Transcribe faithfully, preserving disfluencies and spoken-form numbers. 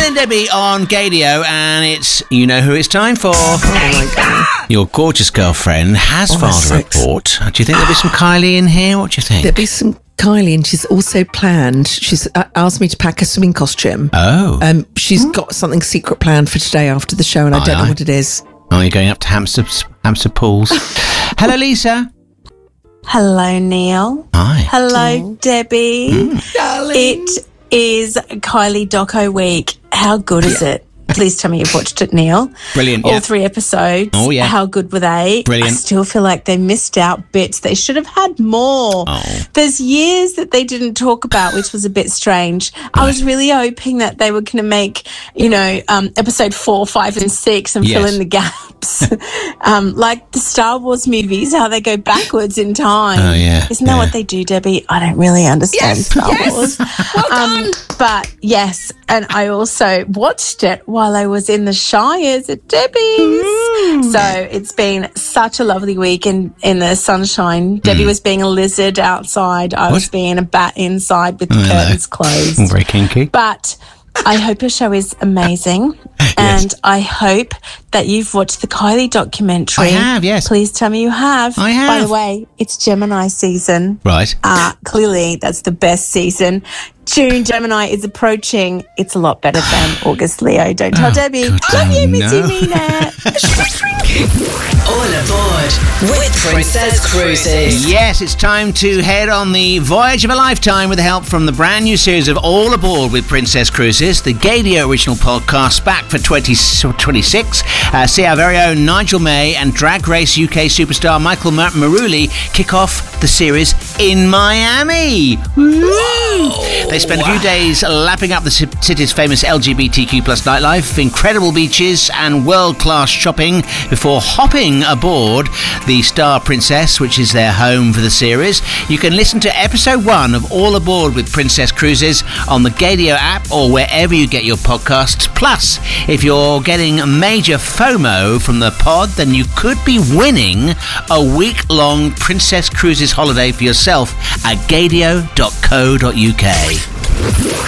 and Debbie on Gaydio, and it's, you know who it's time for. Oh my God. Your gorgeous girlfriend has Oh, filed a that's report. Do you think there'll be some Kylie in here? What do you think? There'll be some Kylie, and she's also planned, she's uh, asked me to pack a swimming costume. Oh. Um, she's got something secret planned for today after the show, and I Aye, don't know aye. what it is. Oh, you're going up to Hampstead, Hampstead Pools. Hello, Lisa. Hello, Neil. Hi. Hello, Debbie. Darling. It is Kylie Doco Week. How good is it? Please tell me you've watched it, Neil. Brilliant, All yeah. three episodes. Oh, yeah. How good were they? Brilliant. I still feel like they missed out bits. They should have had more. Oh. There's years that they didn't talk about, which was a bit strange. I was really hoping that they were going to make, you know, um, episode four, five, and six and fill Yes. in the gaps. um, like the Star Wars movies, how they go backwards in time. Oh, yeah, Isn't that yeah. what they do, Debbie? I don't really understand Yes, Star yes. Wars. Well Um, done. but yes, and I also watched it while I was in the Shires at Debbie's. So it's been such a lovely week in, in the sunshine. Debbie was being a lizard outside. I was What? being a bat inside with the Oh, hello. curtains closed. Very kinky. But I hope your show is amazing. And I hope that you've watched the Kylie documentary. I have, yes. Please tell me you have. I By have. the way, it's Gemini season. Right. Uh, clearly, that's the best season. June Gemini is approaching. It's a lot better than August Leo. Don't tell Oh, Debbie. God, Love you, I Missy know. Mina. All aboard with Princess Cruises. Yes, it's time to head on the voyage of a lifetime with the help from the brand new series of All Aboard with Princess Cruises, the Gaydio original podcast, back for twenty twenty-six. Uh, see our very own Nigel May and Drag Race U K superstar Michael Mar- Maruli kick off the series in Miami. Woo! They spend a few days lapping up the ci- city's famous L G B T Q plus nightlife, incredible beaches and world-class shopping before hopping aboard the Star Princess, which is their home for the series. You can listen to episode one of All Aboard with Princess Cruises on the Gaydio app or wherever you get your podcasts. Plus, if you're getting major FOMO from the pod, then you could be winning a week-long Princess Cruises holiday for yourself at gaydio dot co dot uk.